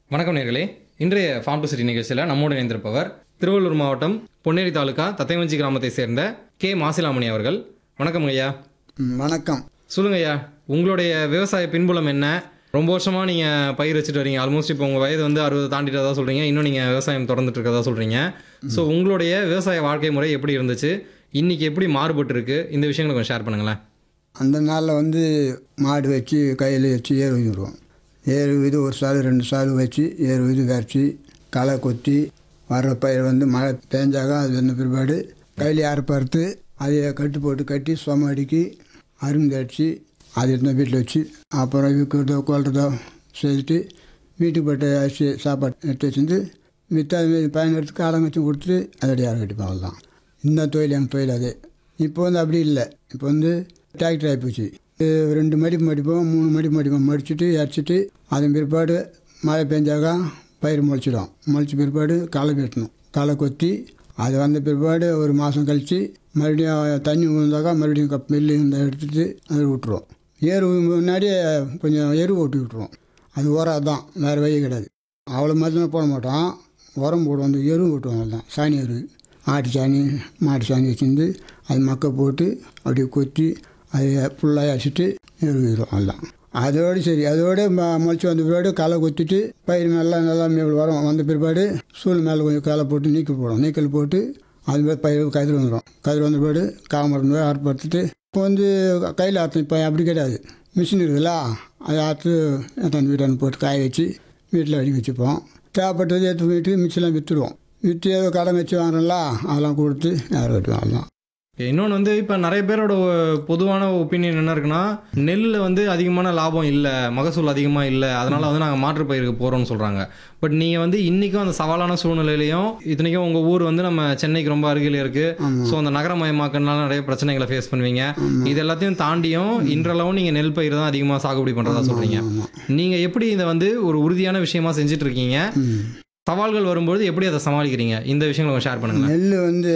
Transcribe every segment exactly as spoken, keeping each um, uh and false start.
வணக்கம் நேர்களே. இன்றைய ஃபார்ம் டு சிட்டி நிகழ்ச்சியில் நம்மோடு இணைந்திருப்பவர் திருவள்ளூர் மாவட்டம் பொன்னேரி தாலுகா தத்தைவஞ்சி கிராமத்தை சேர்ந்த கே மாசிலாமணி அவர்கள். வணக்கம் ஐயா. ம், வணக்கம். சொல்லுங்க ஐயா, உங்களுடைய விவசாய பின்புலம் என்ன? ரொம்ப வருஷமாக நீங்கள் பயிர் வச்சுட்டு வரீங்க. ஆல்மோஸ்ட் இப்போ உங்கள் வயது வந்து அறுபது தாண்டிட்டதா சொல்கிறீங்க. இன்னும் நீங்கள் விவசாயம் தொடர்ந்துட்டு இருக்கதா சொல்கிறீங்க. ஸோ உங்களுடைய விவசாய வாழ்க்கை முறை எப்படி இருந்துச்சு, இன்றைக்கி எப்படி மாறுபட்டு இருக்கு, இந்த விஷயங்களை கொஞ்சம் ஷேர் பண்ணுங்களேன். அந்த நாளில் வந்து மாடு வச்சு கையில் வச்சு ஏறு விடுவோம். ஏறு இது ஒரு சால் ரெண்டு சால் வச்சு ஏறு இது வரைச்சி களை கொத்தி வர்ற பயிர் வந்து மழை தேஞ்சாக அது வந்த பிற்பாடு கையில் அறுப்பறுத்து அதை கட்டு போட்டு கட்டி சோம அடுக்கி அரும்பு அடித்து அதை எடுத்து வீட்டில் வச்சு அப்புறம் விற்கிறதோ கொள்றதோ செய்துட்டு வீட்டுக்கு போட்டு அரிசி சாப்பாடு எடுத்து வச்சுருந்து மித்த பயன் எடுத்து காலம் வச்சு கொடுத்துட்டு அதோடைய யாரும் கட்டிப்போம். அவ்வளோதான். இந்த தொழில் எங்கள் தொழில் அது. இப்போ வந்து அப்படி இல்லை. இப்போ வந்து டிராக்டர் ஆகிப்போச்சு. ரெண்டு மடிப்பு மடிப்போம், மூணு மடிப்பு மடிப்போம். மடிச்சுட்டு இறச்சிட்டு அதன் பிற்பாடு மழை பெஞ்சாக்கா பயிர் முளைச்சிடும். முளைச்ச பிற்பாடு களை வெட்டணும். களை கொத்தி அது வந்த பிற்பாடு ஒரு மாதம் கழித்து மறுபடியும் தண்ணி விழுந்தாக்கா மறுபடியும் கப் நெல் இருந்தால் எடுத்துகிட்டு அதை விட்டுருவோம். ஏறு முன்னாடியே கொஞ்சம் எரு ஓட்டி விட்டுருவோம். அது உரம் தான், வேறு வழி கிடையாது. அவ்வளோ மாதிரி போட மாட்டோம். உரம் போடுவோம். அந்த எரு விட்டுவோம். அவ்வளோதான். சாணி எரு, ஆட்டு சாணி மாட்டு சாணி வச்சுருந்து அது மக்க போட்டு அப்படியே கொத்தி அதை ஃபுல்லாக அடிச்சுட்டு எருவிடும். அதுதான். அதோடு சரி. அதோடு ம முளைச்சி வந்த பிற்பாடு களை கொத்திட்டு பயிர் நல்லா நல்லா மேல் வரும். வந்த பிற்பாடு சூழ் மேலே கொஞ்சம் களை போட்டு நீக்கல் போடும். நீக்கல் போட்டு அது மாதிரி பயிர் கதிர் வந்துடும். கதிர் வந்த பிற்பாடு காமரம் போய் அறுப்படுத்திட்டு இப்போ வந்து கையில் அறுத்து இப்போ அப்படி கிடையாது. மிஷின் இருக்குதுல்ல, அதை அறுத்து எத்தனை வீட்டான போட்டு காய வச்சு வீட்டில் அடி வச்சுப்போம். தேவைப்பட்டது எடுத்து போயிட்டு மிக்சிலாம் விற்றுடுவோம். விற்று ஏதோ கடன் வச்சு வாங்குறோம்ல, அதெல்லாம் கொடுத்து யாரும் வெட்டுவோம். அதுதான். இன்னொன்று வந்து இப்போ நிறைய பேரோட பொதுவான ஒப்பீனியன் என்ன இருக்குன்னா, நெல்லில் வந்து அதிகமான லாபம் இல்லை, மகசூல் அதிகமாக இல்லை, அதனால் வந்து நாங்கள் மாற்று பயிருக்கு போகிறோம்னு சொல்கிறாங்க. பட் நீங்கள் வந்து இன்றைக்கும் அந்த சவாலான சூழ்நிலையிலையும், இத்தனைக்கும் உங்கள் ஊர் வந்து நம்ம சென்னைக்கு ரொம்ப அருகில் இருக்குது. ஸோ அந்த நகரமயமாக்கனால நிறைய பிரச்சனைகளை ஃபேஸ் பண்ணுவீங்க. இது எல்லாத்தையும் தாண்டியும் இன்றளவும் நீங்கள் நெல் பயிர் தான் அதிகமாக சாகுபடி பண்ணுறதா சொல்கிறீங்க. நீங்கள் எப்படி இதை வந்து ஒரு உறுதியான விஷயமா செஞ்சுட்டு இருக்கீங்க? சவால்கள் வரும்போது எப்படி அதை சமாளிக்கிறீங்க? இந்த விஷயங்களை ஷேர் பண்ணுங்கள். நெல் வந்து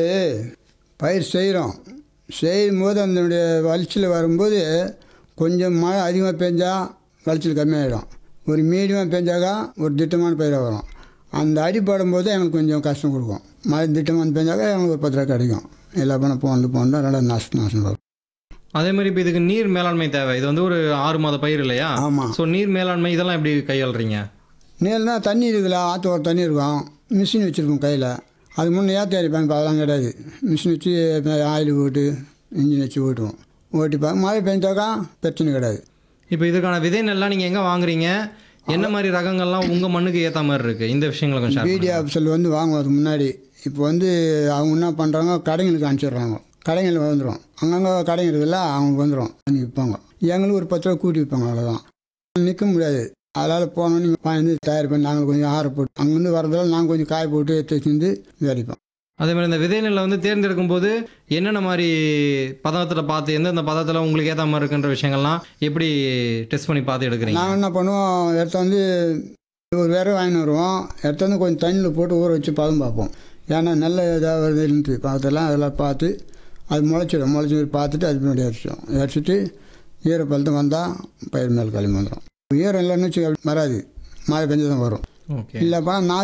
பயிர் செய்கிறோம். செய்யும் போது அதனுடைய வளர்ச்சியில் வரும்போது கொஞ்சம் மழை அதிகமாக பெஞ்சால் விளைச்சல் கம்மியாகிடும். ஒரு மீடியமாக பெஞ்சாக்கா ஒரு திட்டமான பயிராக வரும். அந்த அடிப்படும் போது எங்களுக்கு கொஞ்சம் கஷ்டம் கொடுக்கும். மழை திட்டமான பெஞ்சாக்கா எங்களுக்கு ஒரு பத்து ரூபா கிடைக்கும். எல்லா பணம் போனது போனால் நல்லா நாசம் நாசம் வரும். அதே மாதிரி இப்போ இதுக்கு நீர் மேலாண்மை தேவை. இது வந்து ஒரு ஆறு மாத பயிர் இல்லையா? ஆமாம். ஸோ நீர் மேலாண்மை இதெல்லாம் எப்படி கையாளுறீங்க? நீர்னா தண்ணி இருக்குல்ல, ஆற்று ஒரு தண்ணி இருக்கும். மிஷின் வச்சுருக்கோம் கையில். அது முன்னே ஏற்றி அடிப்பாங்க. இப்போ அதெல்லாம் கிடையாது. மிஷின் வச்சு ஆயில் போட்டு இன்ஜின் வச்சு ஓட்டுவோம். ஓட்டிப்பாங்க. மழை பெஞ்சாக்கா பிரச்சனை கிடையாது. இப்போ இதுக்கான விதை நெல்லாம் நீங்கள் எங்கே வாங்குறீங்க? என்ன மாதிரி ரகங்கள்லாம் உங்கள் மண்ணுக்கு ஏற்ற மாதிரி இருக்குது? இந்த விஷயங்களை கொஞ்சம் பிடி ஆஃபீஸில் வந்து வாங்குவதுக்கு முன்னாடி இப்போ வந்து அவங்க என்ன பண்ணுறாங்க, கடைங்களுக்கு அனுப்பிச்சிடுறாங்க. கடைங்களில் வந்துடும். அங்கங்கே கடைங்க இருக்குல்ல, அவங்களுக்கு வந்துடும். அங்கே விற்பாங்க. எங்களுக்கு ஒரு பத்து ரூபா கூட்டி விற்பாங்க. அவ்வளோதான். நிற்க முடியாது. அதனால் போனோன்னு நீங்கள் பாய்ந்து தயார் பண்ணி நாங்கள் கொஞ்சம் ஆற போட்டு அங்கேருந்து வரதால நாங்கள் கொஞ்சம் காய போட்டு எடுத்து வச்சுருந்து விதைப்போம். அதே மாதிரி இந்த விதை நெல்லை வந்து தேர்ந்தெடுக்கும் போது என்னென்ன மாதிரி பதத்தில் பார்த்து, எந்தெந்த பதத்தில் உங்களுக்கு ஏற்ற மாதிரி இருக்குன்ற விஷயங்கள்லாம் எப்படி டெஸ்ட் பண்ணி பார்த்து எடுக்கிறீங்க? நாங்கள் என்ன பண்ணுவோம், எடுத்து வந்து ஒரு விரை வாங்கின்னு வருவோம். எடுத்து வந்து கொஞ்சம் தண்ணியில் போட்டு ஊற வச்சு பதம் பார்ப்போம். ஏன்னா நல்ல இதாக வருதுன்ட்டு பார்த்தெல்லாம் அதெல்லாம் பார்த்து அது முளைச்சிடும். முளைச்சி பார்த்துட்டு அது பின்னாடி அரிச்சிடும். அரிச்சிட்டு ஈரப்பழத்தம் வந்தால் பயிர் மேல் களிமண் வந்துடும். ஈரம் இல்லைன்னு வச்சு வராது. மழை பெஞ்சு தான் வரும். ஓகே. இல்லைப்பா நான்